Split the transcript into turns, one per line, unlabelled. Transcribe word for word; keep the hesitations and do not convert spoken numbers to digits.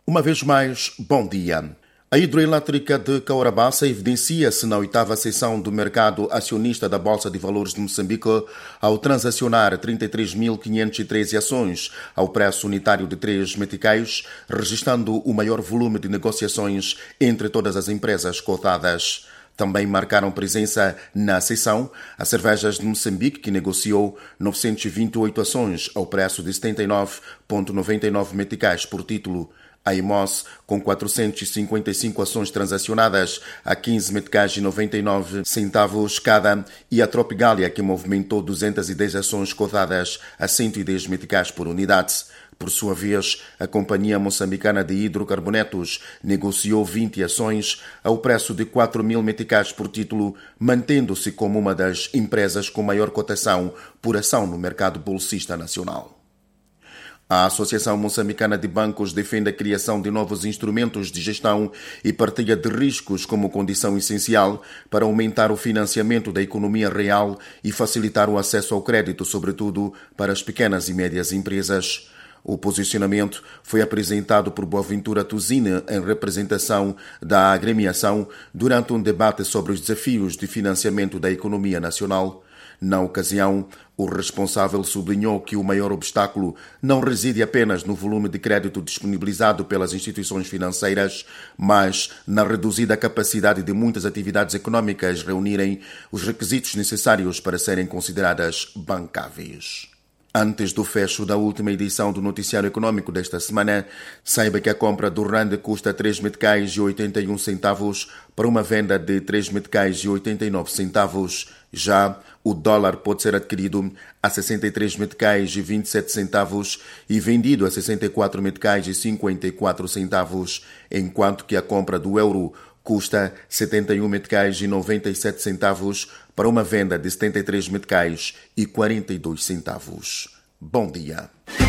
Uma vez mais, bom dia. A hidroelétrica de Caorabassa evidencia-se na oitava sessão do mercado acionista da Bolsa de Valores de Moçambique ao transacionar trinta e três mil quinhentas e treze ações ao preço unitário de três meticais, registrando o maior volume de negociações entre todas as empresas cotadas. Também marcaram presença na sessão a Cervejas de Moçambique, que negociou novecentas e vinte e oito ações ao preço de setenta e nove vírgula noventa e nove meticais por título. A Imos, com quatrocentas e cinquenta e cinco ações transacionadas a quinze meticais e noventa e nove centavos cada, e a Tropigália, que movimentou duzentas e dez ações cotadas a cento e dez meticais por unidade. Por sua vez, a Companhia Moçambicana de Hidrocarbonetos negociou vinte ações ao preço de quatro mil meticais por título, mantendo-se como uma das empresas com maior cotação por ação no mercado bolsista nacional. A Associação Moçambicana de Bancos defende a criação de novos instrumentos de gestão e partilha de riscos como condição essencial para aumentar o financiamento da economia real e facilitar o acesso ao crédito, sobretudo para as pequenas e médias empresas. O posicionamento foi apresentado por Boaventura Tuzine em representação da agremiação durante um debate sobre os desafios de financiamento da economia nacional. Na ocasião, o responsável sublinhou que o maior obstáculo não reside apenas no volume de crédito disponibilizado pelas instituições financeiras, mas na reduzida capacidade de muitas atividades econômicas reunirem os requisitos necessários para serem consideradas bancáveis. Antes do fecho da última edição do Noticiário Econômico desta semana, saiba que a compra do rand custa três meticais e oitenta e um centavos para uma venda de três meticais e oitenta e nove centavos. Já o dólar pode ser adquirido a sessenta e três meticais e vinte e sete centavos e vendido a sessenta e quatro meticais e cinquenta e quatro centavos, enquanto que a compra do euro custa setenta e um meticais e noventa e sete centavos para uma venda de setenta e três meticais e quarenta e dois centavos. Bom dia.